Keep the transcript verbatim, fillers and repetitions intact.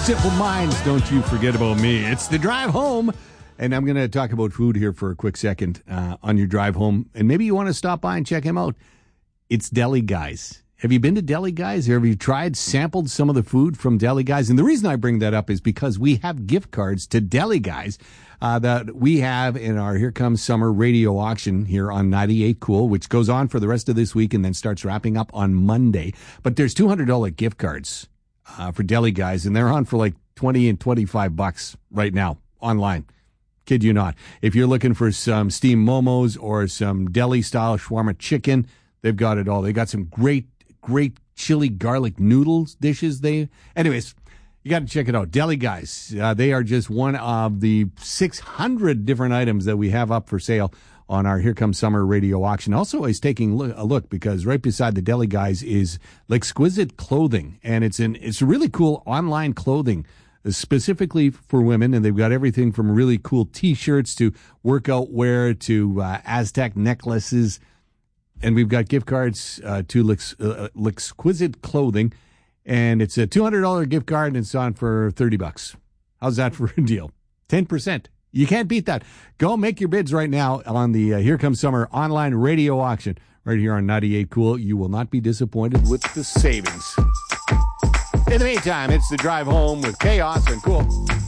Simple Minds, don't you forget about me. It's the drive home, and I'm going to talk about food here for a quick second uh, on your drive home, and maybe you want to stop by and check him out. It's Deli Guys. Have you been to Deli Guys, or have you tried, sampled some of the food from Deli Guys? And the reason I bring that up is because we have gift cards to Deli Guys uh, that we have in our Here Comes Summer radio auction here on ninety-eight Cool, which goes on for the rest of this week and then starts wrapping up on Monday. But there's two hundred dollars gift cards uh, for Deli Guys, and they're on for like twenty and twenty-five bucks right now online. Kid you not. If you're looking for some steamed momos or some deli-style shawarma chicken, they've got it all. They got some great Great chili garlic noodles dishes. They, anyways, you got to check it out. Deli Guys. Uh, they are just one of the six hundred different items that we have up for sale on our Here Comes Summer radio auction. Also, is taking a look because right beside the Deli Guys is L'Exquisite Clothing, and it's an it's really cool online clothing specifically for women, and they've got everything from really cool T-shirts to workout wear to uh, Aztec necklaces. And we've got gift cards uh, to L'Ex- uh, L'Exquisite Clothing, and it's a two hundred dollars gift card, and it's on for thirty bucks. How's that for a deal? ten percent. You can't beat that. Go make your bids right now on the uh, Here Comes Summer online radio auction right here on ninety-eight Cool. You will not be disappointed with the savings. In the meantime, it's the drive home with Chaos and Cool.